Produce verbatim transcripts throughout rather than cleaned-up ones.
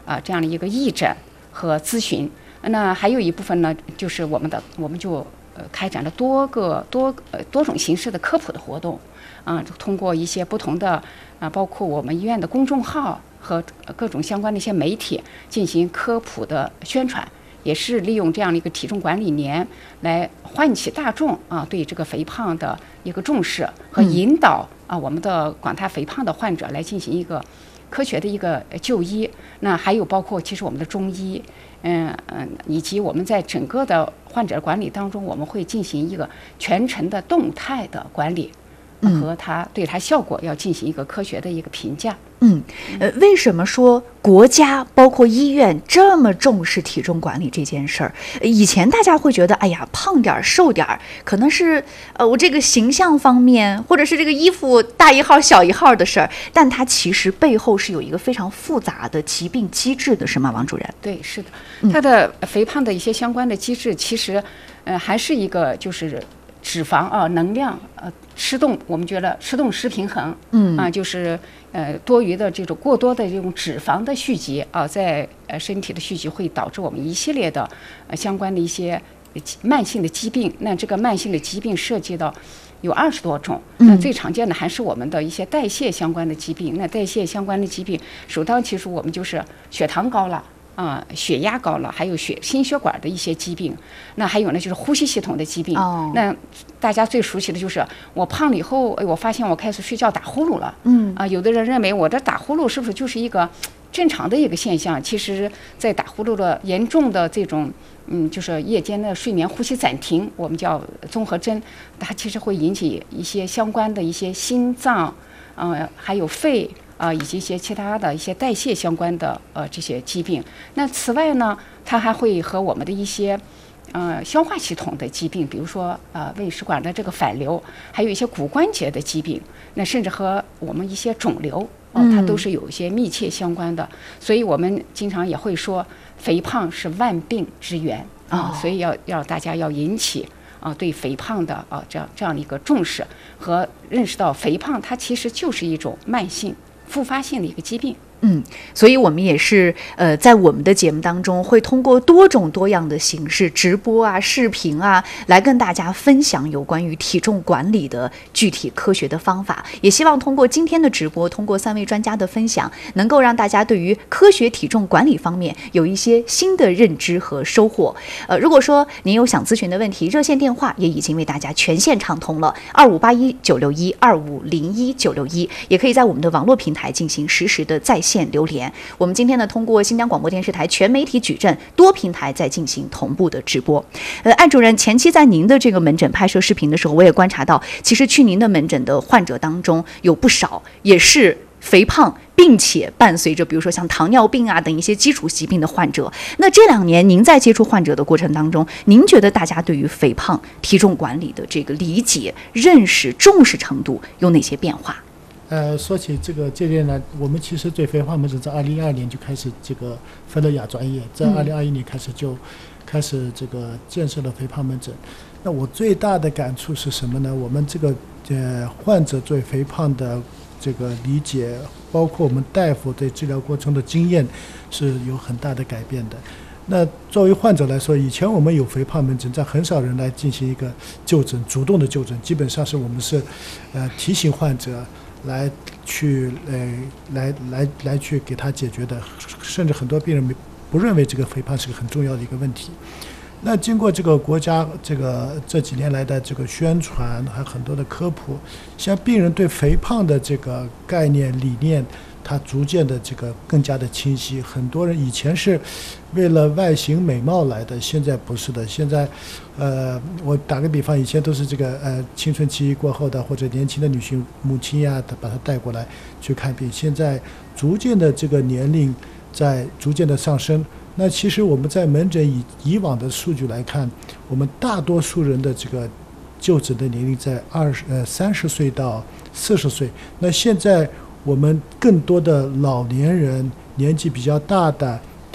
啊这样的一个义诊和咨询。那还有一部分呢，就是我们的我们就呃开展了多个多呃多种形式的科普的活动，啊，通过一些不同的啊，包括我们医院的公众号和各种相关的一些媒体进行科普的宣传。也是利用这样的一个体重管理年来唤起大众啊对这个肥胖的一个重视和引导啊我们的广大肥胖的患者来进行一个科学的一个就医。那还有包括其实我们的中医，嗯嗯，以及我们在整个的患者管理当中，我们会进行一个全程的动态的管理，和它对它效果要进行一个科学的一个评价。 嗯，呃，为什么说国家包括医院这么重视体重管理这件事儿？以前大家会觉得，哎呀，胖点儿、瘦点儿，可能是呃我这个形象方面，或者是这个衣服大一号、小一号的事儿，但它其实背后是有一个非常复杂的疾病机制的，是吗，王主任？ 对，是的，它的肥胖的一些相关的机制，其实呃还是一个就是脂肪啊、能量呃吃动，我们觉得吃动失平衡，嗯啊，就是呃多余的这种过多的这种脂肪的蓄积啊，在呃身体的蓄积会导致我们一系列的呃相关的一些慢性的疾病。那这个慢性的疾病涉及到有二十多种，那最常见的还是我们的一些代谢相关的疾病。那代谢相关的疾病，首当其冲我们就是血糖高了。啊、呃，血压高了，还有血心血管的一些疾病，那还有呢就是呼吸系统的疾病。哦，那大家最熟悉的就是我胖了以后，哎，我发现我开始睡觉打呼噜了。嗯，啊、呃，有的人认为我这打呼噜是不是就是一个正常的一个现象？其实，在打呼噜的严重的这种，嗯，就是夜间的睡眠呼吸暂停，我们叫综合征，它其实会引起一些相关的一些心脏，呃，还有肺。啊、呃，以及一些其他的一些代谢相关的呃这些疾病。那此外呢，它还会和我们的一些呃消化系统的疾病，比如说呃胃食管的这个反流，还有一些骨关节的疾病，那甚至和我们一些肿瘤哦、呃，它都是有一些密切相关的。所以我们经常也会说，肥胖是万病之源啊、呃，所以要要大家要引起。啊，对肥胖的啊这样这样的一个重视和认识到，肥胖它其实就是一种慢性复发性的一个疾病。 嗯，所以我们也是呃，在我们的节目当中，会通过多种多样的形式，直播啊、视频啊，来跟大家分享有关于体重管理的具体科学的方法。也希望通过今天的直播，通过三位专家的分享，能够让大家对于科学体重管理方面有一些新的认知和收获。呃，如果说您有想咨询的问题，热线电话也已经为大家全线畅通了，二五八一九六一二五零一九六一，也可以在我们的网络平台进行实时的在线线留连。我们今天呢，通过新疆广播电视台全媒体矩阵多平台在进行同步的直播。呃，艾主任，前期在您的这个门诊拍摄视频的时候，我也观察到，其实去您的门诊的患者当中有不少也是肥胖，并且伴随着比如说像糖尿病啊等一些基础疾病的患者。那这两年您在接触患者的过程当中，您觉得大家对于肥胖体重管理的这个理解、认识、重视程度有哪些变化？ 呃，说起这个这点呢，我们其实对肥胖门诊在二零一二年就开始这个分了亚专业，在二零二一年开始就开始这个建设了肥胖门诊。那我最大的感触是什么呢？我们这个呃患者对肥胖的这个理解，包括我们大夫对治疗过程的经验是有很大的改变的。那作为患者来说，以前我们有肥胖门诊，但很少人来进行一个就诊，主动的就诊，基本上是我们是呃提醒患者来去呃来来来去给他解决的，甚至很多病人没不认为这个肥胖是个很重要的一个问题。那经过这个国家这个这几年来的这个宣传，还有很多的科普，像病人对肥胖的这个概念理念，它逐渐的这个更加的清晰。很多人以前是为了外形美貌来的，现在不是的。现在，呃，我打个比方，以前都是这个呃青春期过后的或者年轻的女性母亲呀，她把她带过来去看病。现在逐渐的这个年龄在逐渐的上升。那其实我们在门诊以以往的数据来看，我们大多数人的这个就诊的年龄在二十呃三十岁到四十岁。那现在我们更多的老年人、年纪比较大的，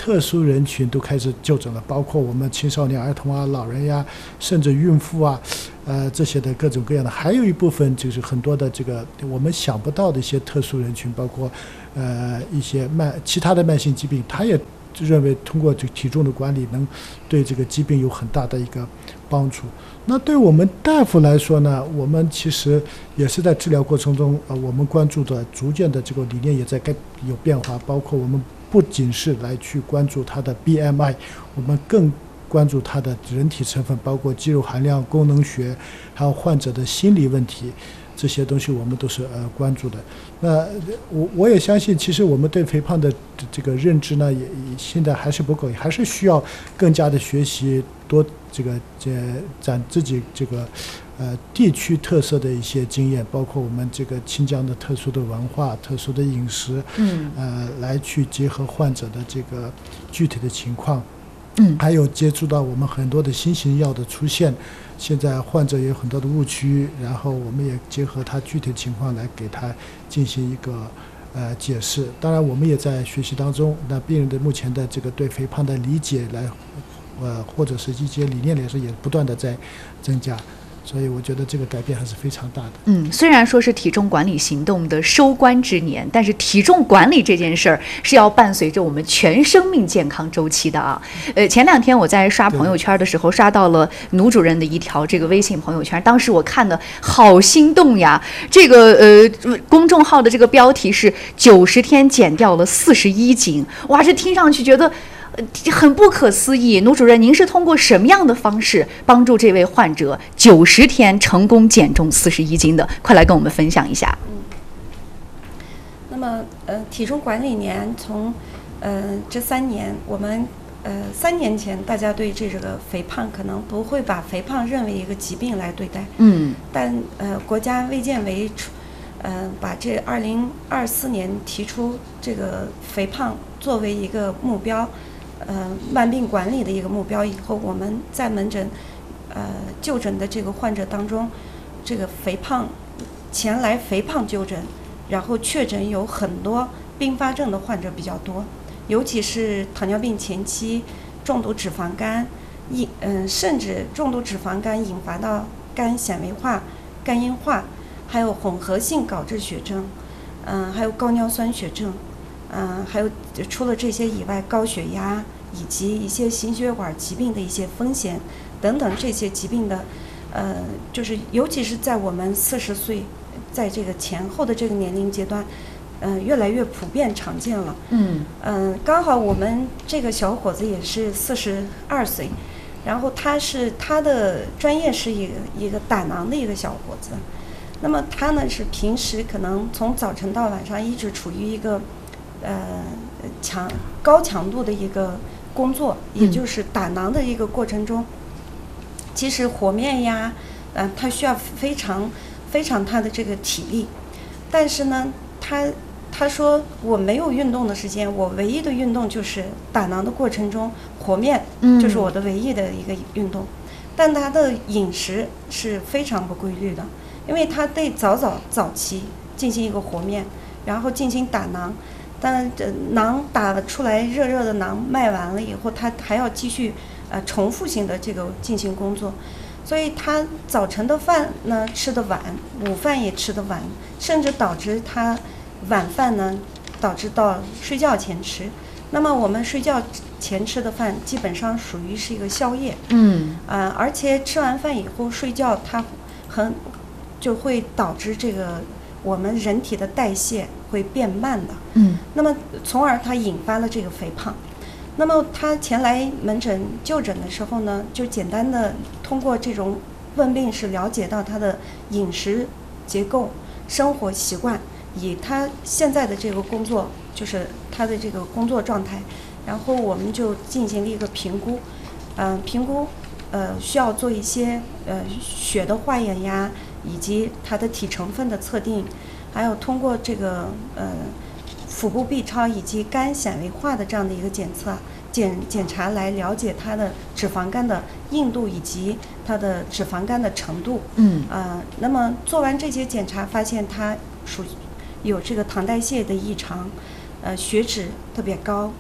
特殊人群都开始就诊了，包括我们青少年儿童啊、老人呀，甚至孕妇啊，呃这些的各种各样的。还有一部分就是很多的这个我们想不到的一些特殊人群，包括呃一些慢其他的慢性疾病，他也认为通过这个体重的管理能对这个疾病有很大的一个帮助。那对我们大夫来说呢，我们其实也是在治疗过程中，呃，我们关注的逐渐的这个理念也在改有变化，包括我们不仅是来去关注它的 B M I， 我们更关注它的人体成分，包括肌肉含量、功能学，还有患者的心理问题。这些东西我们都是呃关注的。那我我也相信，其实我们对肥胖的这个认知呢，也也现在还是不够，还是需要更加的学习，多这个这展自己这个呃地区特色的一些经验，包括我们这个新疆的特殊的文化、特殊的饮食， 嗯， 呃，来去结合患者的这个具体的情况。 嗯， 还有接触到我们很多的新型药的出现，现在患者也有很多的误区，然后我们也结合他具体情况来给他进行一个呃解释。当然，我们也在学习当中。那病人的目前的这个对肥胖的理解来，呃，或者是一些理念来说，也不断的在增加。所以我觉得这个改变还是非常大的。 嗯，虽然说是体重管理行动的收官之年，但是体重管理这件事儿是要伴随着我们全生命健康周期的啊。呃，前两天我在刷朋友圈的时候，刷到了奴主任的一条这个微信朋友圈，当时我看的好心动呀。这个呃公众号的这个标题是九十天减掉了四十一斤，哇，这听上去觉得很不可思议。奴主任，您是通过什么样的方式帮助这位患者九十天成功减重四十一斤的？快来跟我们分享一下。 嗯，那么呃，体重管理年从呃这三年，我们呃三年前大家对这个肥胖可能不会把肥胖认为一个疾病来对待， 嗯， 但呃国家卫健委呃把这二零二四年提出这个肥胖作为一个目标。呃，慢病管理的一个目标以后，我们在门诊，呃，就诊的这个患者当中，这个肥胖前来肥胖就诊，然后确诊有很多并发症的患者比较多，尤其是糖尿病前期重度脂肪肝，引嗯、呃，甚至重度脂肪肝引发到肝纤维化、肝硬化，还有混合性高脂血症，嗯、呃，还有高尿酸血症。嗯、呃，还有除了这些以外，高血压以及一些心血管疾病的一些风险等等这些疾病的，呃，就是尤其是在我们四十岁，在这个前后的这个年龄阶段，嗯、呃，越来越普遍常见了。 嗯嗯、呃，刚好我们这个小伙子也是四十二岁，然后他是他的专业是一个一个胆囊的一个小伙子，那么他呢是平时可能从早晨到晚上一直处于一个。呃，强高强度的一个工作，也就是胆囊的一个过程中，其实和面呀，呃，它需要非常非常他的这个体力，但是呢，他他说我没有运动的时间，我唯一的运动就是胆囊的过程中和面，就是我的唯一的一个运动，但他的饮食是非常不规律的，因为他得早早早期进行一个和面，然后进行胆囊。但这囊打出来热热的囊卖完了以后，他还要继续呃重复性的这个进行工作，所以他早晨的饭呢吃得晚，午饭也吃得晚，甚至导致他晚饭呢导致到睡觉前吃。那么我们睡觉前吃的饭基本上属于是一个宵夜， 嗯啊、呃，而且吃完饭以后睡觉，它很就会导致这个我们人体的代谢会变慢的。 嗯， 那么从而它引发了这个肥胖。那么他前来门诊就诊的时候呢，就简单的通过这种问病是了解到他的饮食结构、生活习惯，以他现在的这个工作，就是他的这个工作状态，然后我们就进行了一个评估，嗯、呃，评估，呃，需要做一些呃血的化验呀，以及他的体成分的测定，还有通过这个呃。腹部 B 超以及肝纤维化的这样的一个检测检检查，来了解它的脂肪肝的硬度以及它的脂肪肝的程度。 嗯啊、呃，那么做完这些检查，发现它属有这个糖代谢的异常，呃，血脂特别高，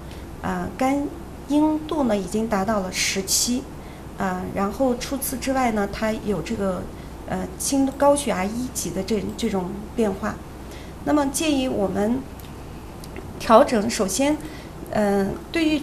啊、肝硬度呢已经达到了十七，啊，然后除此之外呢，它有这个呃轻高血压一级的这这种变化。那么建议我们调整，首先，嗯、呃，对于